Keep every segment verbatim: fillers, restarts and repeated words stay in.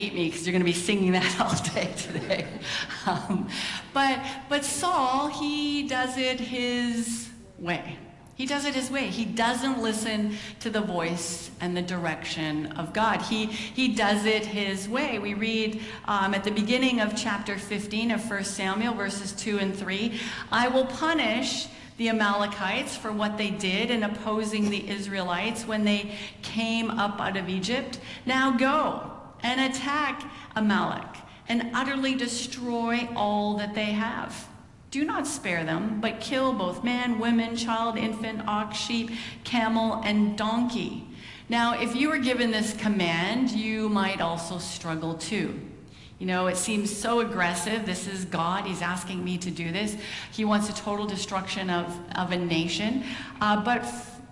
hate me because you're going to be singing that all day today. Um, but, but Saul, he does it his way. He does it his way. He doesn't listen to the voice and the direction of God. He, he does it his way. We read um, at the beginning of chapter fifteen of First Samuel, verses two and three, I will punish the Amalekites for what they did in opposing the Israelites when they came up out of Egypt. Now go and attack Amalek and utterly destroy all that they have. Do not spare them, but kill both man, women, child, infant, ox, sheep, camel, and donkey. Now, if you were given this command, you might also struggle too. You know, it seems so aggressive. This is God. He's asking me to do this. He wants a total destruction of, of a nation. Uh, but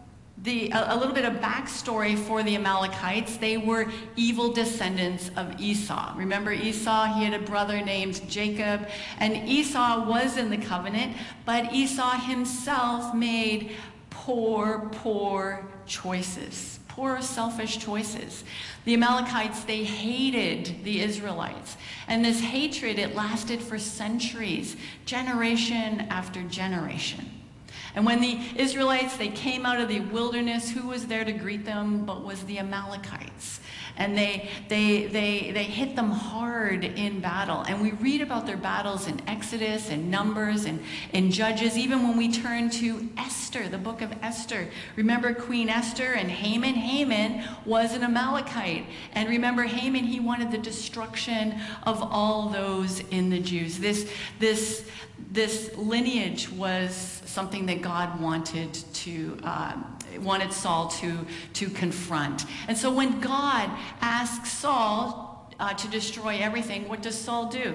The, a, a little bit of backstory for the Amalekites. They were evil descendants of Esau. Remember Esau? He had a brother named Jacob, and Esau was in the covenant, but Esau himself made poor, poor choices. Poor, selfish choices. The Amalekites, they hated the Israelites. And this hatred, it lasted for centuries, generation after generation. And when the Israelites, they came out of the wilderness, who was there to greet them but was the Amalekites. And they, they, they, they hit them hard in battle. And we read about their battles in Exodus and Numbers and in Judges, even when we turn to Esther, the book of Esther. Remember Queen Esther and Haman? Haman was an Amalekite. And remember Haman, he wanted the destruction of all those in the Jews. This, this, this lineage was something that God wanted to um, wanted Saul to to confront. And so when God asks Saul uh, to destroy everything, what does Saul do?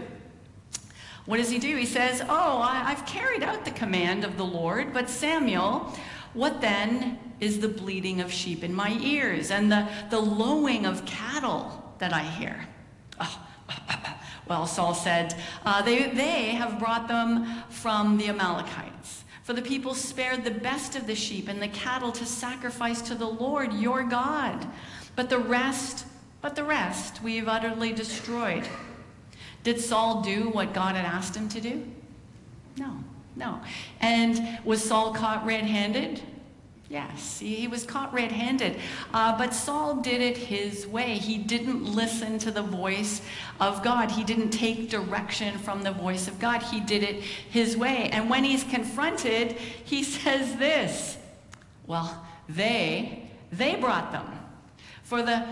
What does he do? He says, "Oh, I, I've carried out the command of the Lord, but Samuel, what then is the bleating of sheep in my ears and the the lowing of cattle that I hear?" Oh. Well, Saul said, uh, they, they have brought them from the Amalekites. For the people spared the best of the sheep and the cattle to sacrifice to the Lord your God. But the rest, but the rest we've utterly destroyed. Did Saul do what God had asked him to do? No, no. And was Saul caught red-handed? Yes, he, he was caught red-handed. Uh, but Saul did it his way. He didn't listen to the voice of God. He didn't take direction from the voice of God. He did it his way. And when he's confronted, he says this, well, they, they brought them. For the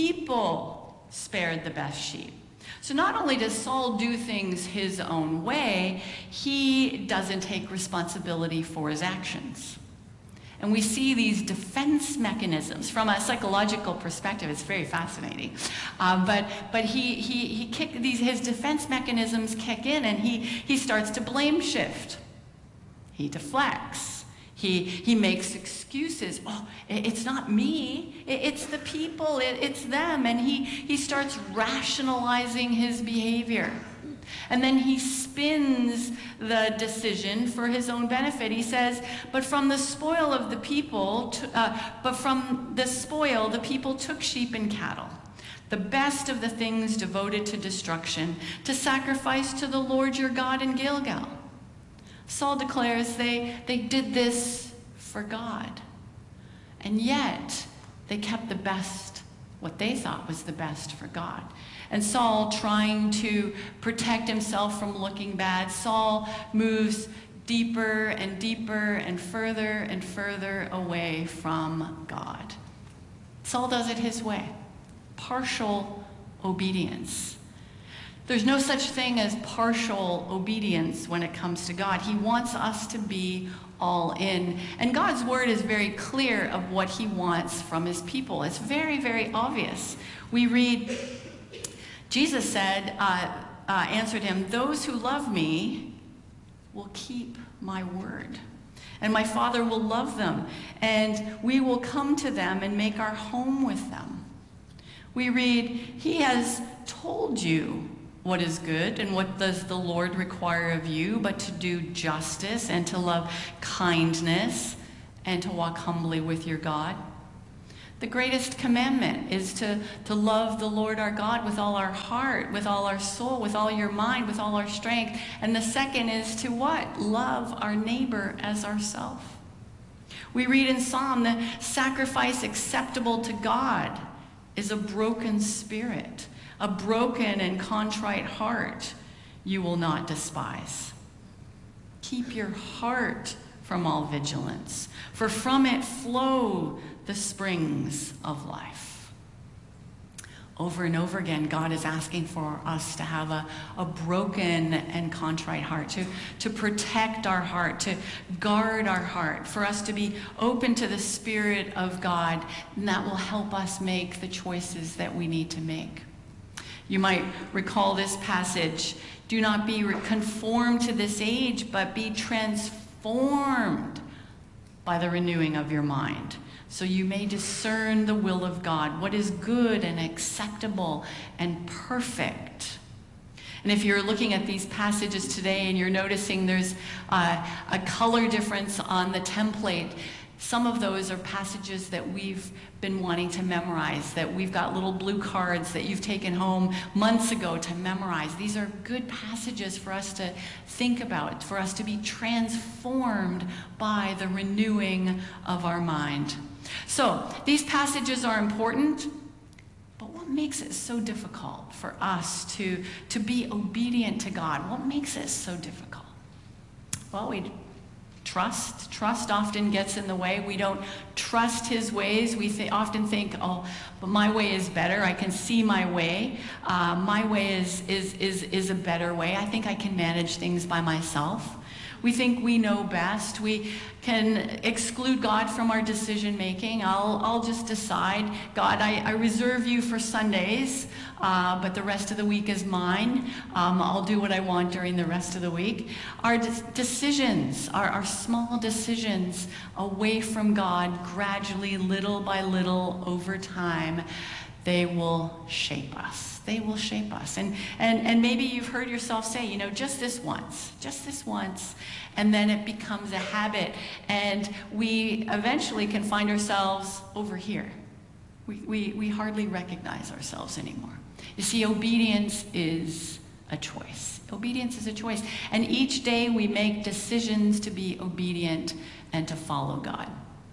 people spared the best sheep. So not only does Saul do things his own way, he doesn't take responsibility for his actions. And we see these defense mechanisms from a psychological perspective. It's very fascinating. Uh, but but he he he kick these his defense mechanisms kick in, and he he starts to blame shift. He deflects. He he makes excuses. Oh, it's not me. It's the people. It's them. And he he starts rationalizing his behavior. And then he spins the decision for his own benefit. He says, but from the spoil of the people, to, uh, but from the spoil, the people took sheep and cattle, the best of the things devoted to destruction, to sacrifice to the Lord your God in Gilgal. Saul declares they, they did this for God. And yet, they kept the best, what they thought was the best for God. And Saul, trying to protect himself from looking bad, Saul moves deeper and deeper and further and further away from God. Saul does it his way. Partial obedience. There's no such thing as partial obedience when it comes to God. He wants us to be all in. And God's word is very clear of what he wants from his people. It's very, very obvious. We read, Jesus said, uh, uh, answered him, those who love me will keep my word. And my Father will love them. And we will come to them and make our home with them. We read, he has told you what is good and what does the Lord require of you, but to do justice and to love kindness and to walk humbly with your God. The greatest commandment is to, to love the Lord our God with all our heart, with all our soul, with all your mind, with all our strength. And the second is to what? Love our neighbor as ourselves. We read in Psalm, the sacrifice acceptable to God is a broken spirit, a broken and contrite heart you will not despise. Keep your heart from all vigilance, for from it flow the springs of life. Over and over again, God is asking for us to have a, a broken and contrite heart, to, to protect our heart, to guard our heart, for us to be open to the Spirit of God, and that will help us make the choices that we need to make. You might recall this passage, do not be conformed to this age, but be transformed by the renewing of your mind, so you may discern the will of God, what is good and acceptable and perfect. And if you're looking at these passages today and you're noticing there's uh, a color difference on the template, some of those are passages that we've been wanting to memorize, that we've got little blue cards that you've taken home months ago to memorize. These are good passages for us to think about, for us to be transformed by the renewing of our mind. So these passages are important, but what makes it so difficult for us to, to be obedient to God? What makes it so difficult? Well, we Trust. Trust often gets in the way. We don't trust his ways. We th- often think, oh, but my way is better. I can see my way. Uh, my way is, is, is, is a better way. I think I can manage things by myself. We think we know best. We can exclude God from our decision making. I'll, I'll just decide, God, I, I reserve you for Sundays, uh, but the rest of the week is mine. Um, I'll do what I want during the rest of the week. Our de- decisions, our, our small decisions away from God, gradually, little by little, over time, they will shape us. They will shape us. And, and, and maybe you've heard yourself say, you know, just this once, just this once, and then it becomes a habit. And we eventually can find ourselves over here. We, we, we hardly recognize ourselves anymore. You see, obedience is a choice. Obedience is a choice. And each day we make decisions to be obedient and to follow God.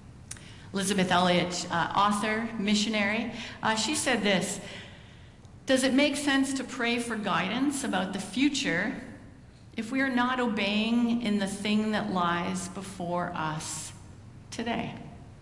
Elizabeth Elliot, uh, author, missionary, uh, she said this: does it make sense to pray for guidance about the future if we are not obeying in the thing that lies before us today?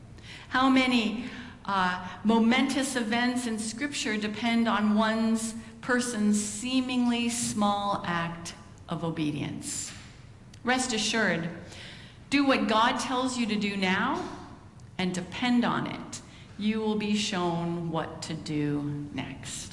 How many uh, momentous events in Scripture depend on one's person's seemingly small act of obedience? Rest assured, do what God tells you to do now and depend on it. You will be shown what to do next.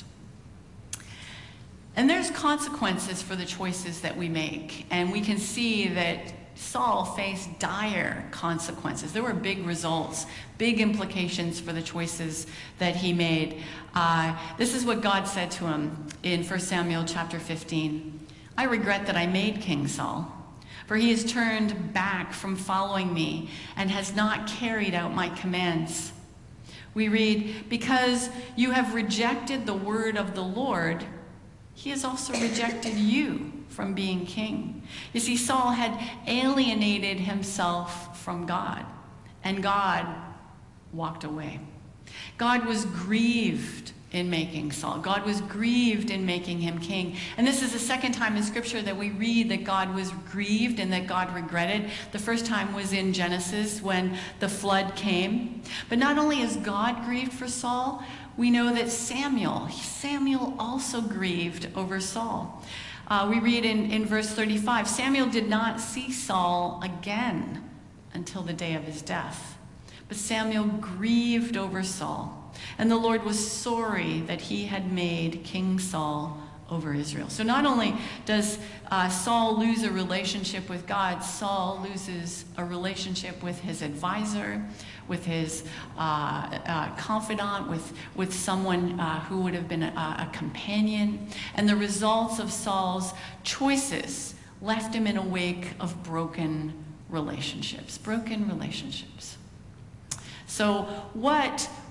And there's consequences for the choices that we make. And we can see that Saul faced dire consequences. There were big results, big implications for the choices that he made. Uh, this is what God said to him in First Samuel chapter fifteen. I regret that I made King Saul, for he has turned back from following me and has not carried out my commands. We read, because you have rejected the word of the Lord, he has also rejected you from being king. You see, Saul had alienated himself from God, and God walked away. God was grieved in making Saul. God was grieved in making him king. And this is the second time in Scripture that we read that God was grieved and that God regretted. The first time was in Genesis when the flood came. But not only is God grieved for Saul, we know that Samuel, Samuel also grieved over Saul. Uh, we read in, in verse thirty-five, Samuel did not see Saul again until the day of his death. But Samuel grieved over Saul. And the Lord was sorry that he had made King Saul over Israel. So not only does uh, Saul lose a relationship with God, Saul loses a relationship with his advisor, with his uh, uh, confidant, with, with someone uh, who would have been a, a companion. And the results of Saul's choices left him in a wake of broken relationships, broken relationships. So what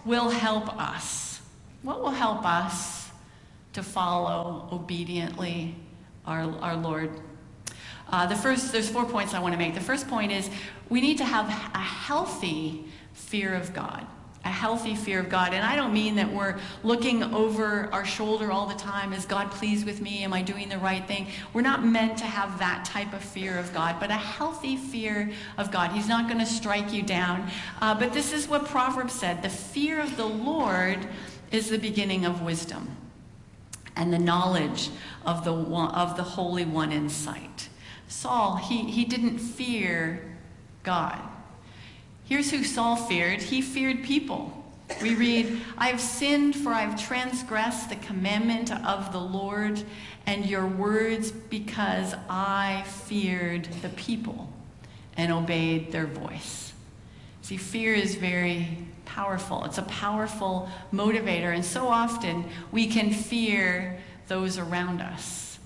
will help us? What will help us to follow obediently our, our Lord? Uh, the first, there's four points I want to make. The first point is we need to have a healthy fear of God. A healthy fear of God. And I don't mean that we're looking over our shoulder all the time. Is God pleased with me? Am I doing the right thing? We're not meant to have that type of fear of God, but a healthy fear of God. He's not going to strike you down. Uh, but this is what Proverbs said. The fear of the Lord is the beginning of wisdom, and the knowledge of the one, of the Holy One in sight. Saul, he, he didn't fear God. Here's who Saul feared. He feared people. We read, I have sinned, for I have transgressed the commandment of the Lord and your words, because I feared the people and obeyed their voice. See, fear is very powerful. It's a powerful motivator, and so often we can fear those around us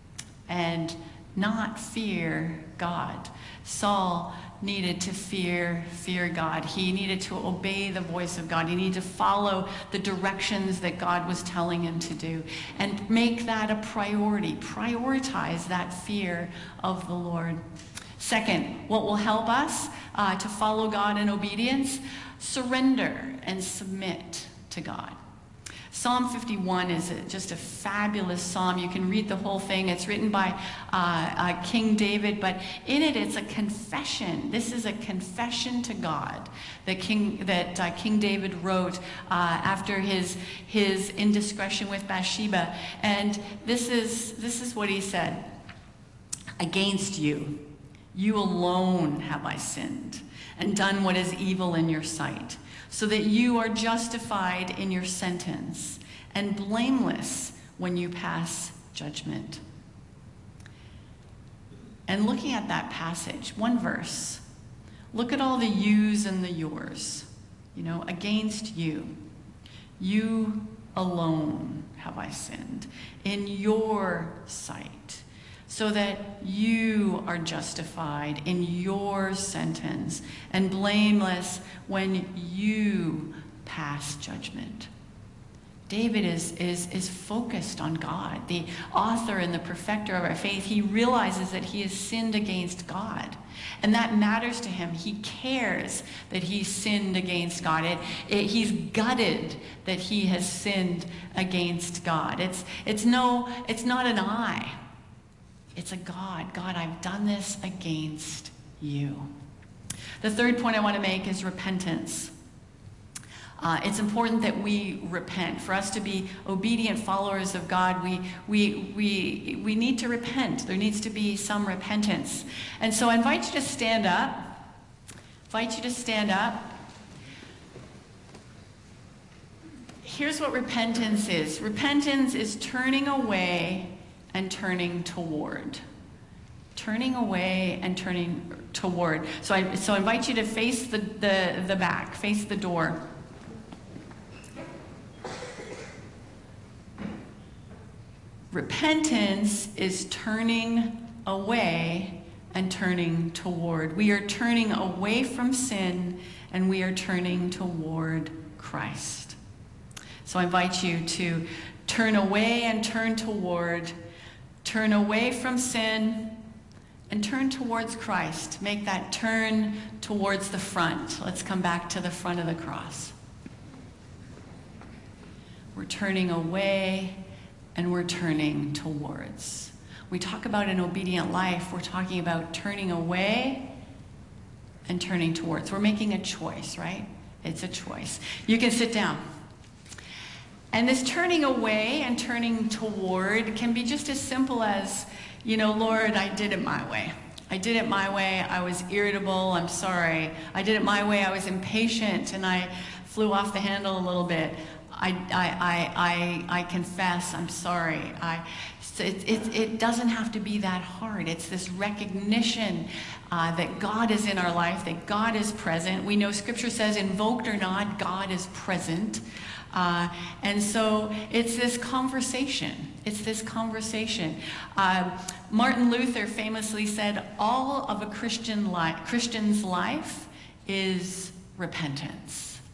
and not fear God. Saul needed to fear, fear God. He needed to obey the voice of God. He needed to follow the directions that God was telling him to do and make that a priority. Prioritize that fear of the Lord. Second, what will help us uh, to follow God in obedience? Surrender and submit to God. Psalm fifty-one is a, just a fabulous psalm. You can read the whole thing. It's written by uh, uh, King David, but in it, it's a confession. This is a confession to God that King that uh, King David wrote uh, after his his indiscretion with Bathsheba, and this is this is what he said: "Against you, you alone have I sinned, and done what is evil in your sight, so that you are justified in your sentence and blameless when you pass judgment." And looking at that passage, one verse, look at all the yous and the yours. You know, against you, you alone have I sinned in your sight, so that you are justified in your sentence and blameless when you pass judgment. David is, is, is focused on God, the author and the perfecter of our faith. He realizes that he has sinned against God, and that matters to him. He cares that he's sinned against God. It, it, he's gutted that he has sinned against God. It's, it's, no, it's not an I. It's a God. God, I've done this against you. The third point I want to make is repentance. Uh, it's important that we repent. For us to be obedient followers of God, we, we, we, we need to repent. There needs to be some repentance. And so I invite you to stand up. invite you to stand up. Here's what repentance is. Repentance is turning away and turning toward. Turning away and turning toward. So I, so I invite you to face the, the, the back, face the door. Repentance is turning away and turning toward. We are turning away from sin and we are turning toward Christ. So I invite you to turn away and turn toward, turn away from sin and turn towards Christ. Make that turn towards the front. Let's come back to the front of the cross. We're turning away and we're turning towards. We talk about an obedient life. We're talking about turning away and turning towards. We're making a choice, right? It's a choice. You can sit down. And this turning away and turning toward can be just as simple as, you know, Lord, I did it my way. I did it my way. I was irritable. I'm sorry. I did it my way. I was impatient and I flew off the handle a little bit. I, I, I, I, I confess, I'm sorry. I, so it, it, it doesn't have to be that hard. It's this recognition uh, that God is in our life, that God is present. We know Scripture says, invoked or not, God is present. Uh, and so it's this conversation. It's this conversation. Uh, Martin Luther famously said, all of a Christian li- Christian's life is repentance.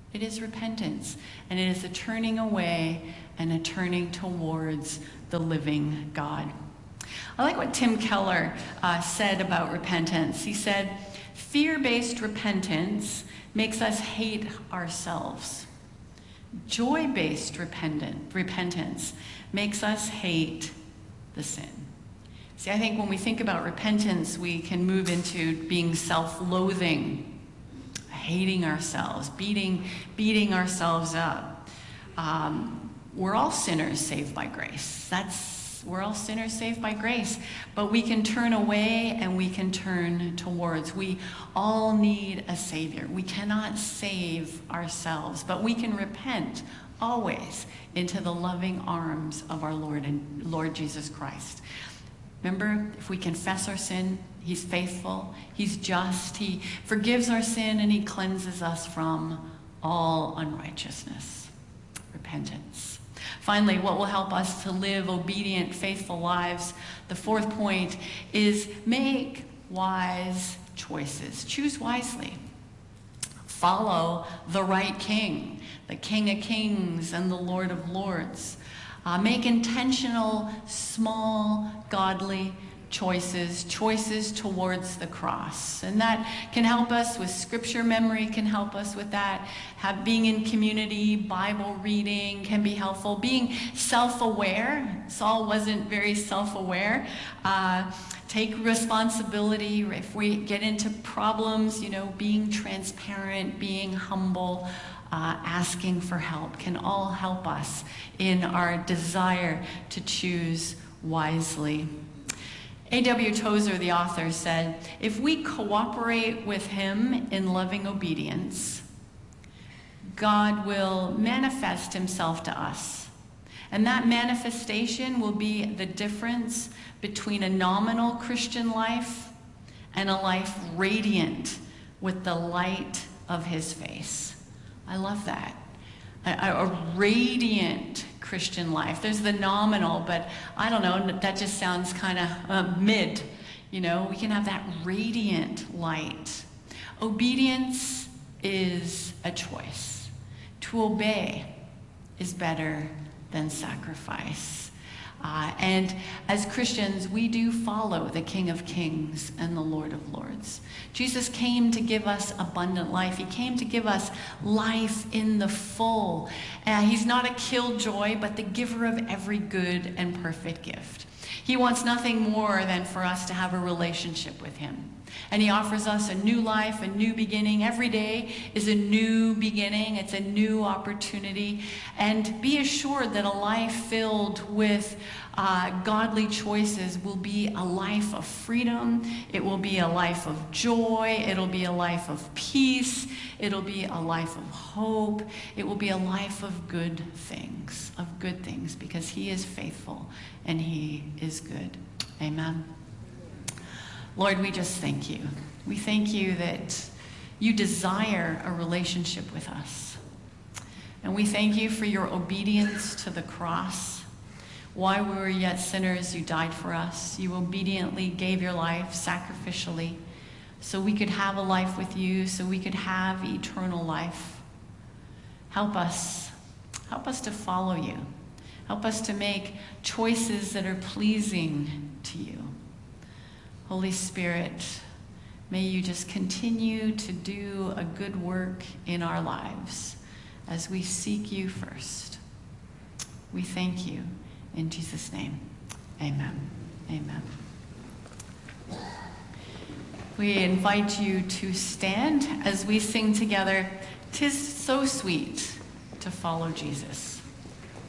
It is repentance, and it is a turning away and a turning towards the living God. I like what Tim Keller uh, said about repentance. He said, fear-based repentance makes us hate ourselves. Joy-based repentant, repentance makes us hate the sin. See, I think when we think about repentance, we can move into being self-loathing, hating ourselves, beating, beating ourselves up. Um, we're all sinners saved by grace. That's, we're all sinners saved by grace. But we can turn away and we can turn towards. We all need a Savior. We cannot save ourselves, but we can repent always into the loving arms of our Lord and Lord Jesus Christ. Remember, if we confess our sin, he's faithful, he's just, he forgives our sin, and he cleanses us from all unrighteousness. Repentance. Finally, what will help us to live obedient, faithful lives? The fourth point is make wise choices. Choose wisely. Follow the right king, the King of Kings and the Lord of Lords. Uh, make intentional, small, godly choices, choices towards the cross. And that can help us with scripture memory, can help us with that. Have, being in community, Bible reading can be helpful. Being self-aware. Saul wasn't very self-aware. Uh, take responsibility. If we get into problems, you know, being transparent, being humble, Uh, asking for help can all help us in our desire to choose wisely. A W Tozer, the author, said, if we cooperate with him in loving obedience, God will manifest himself to us. And that manifestation will be the difference between a nominal Christian life and a life radiant with the light of his face. I love that. A, a radiant Christian life. There's the nominal, but I don't know, that just sounds kind of uh, mid. You know, we can have that radiant light. Obedience is a choice. To obey is better than sacrifice. Uh, and as Christians, we do follow the King of Kings and the Lord of Lords. Jesus came to give us abundant life. He came to give us life in the full. Uh, he's not a killjoy, but the giver of every good and perfect gift. He wants nothing more than for us to have a relationship with him. And he offers us a new life, a new beginning. Every day is a new beginning. It's a new opportunity. And be assured that a life filled with uh, godly choices will be a life of freedom. It will be a life of joy. It'll be a life of peace. It'll be a life of hope. It will be a life of good things, of good things, because he is faithful and he is good. Amen. Lord, we just thank you. We thank you that you desire a relationship with us. And we thank you for your obedience to the cross. While we were yet sinners, you died for us. You obediently gave your life sacrificially so we could have a life with you, so we could have eternal life. Help us. Help us to follow you. Help us to make choices that are pleasing to you. Holy Spirit, may you just continue to do a good work in our lives as we seek you first. We thank you in Jesus' name. Amen. Amen. We invite you to stand as we sing together, "'Tis so sweet to follow Jesus."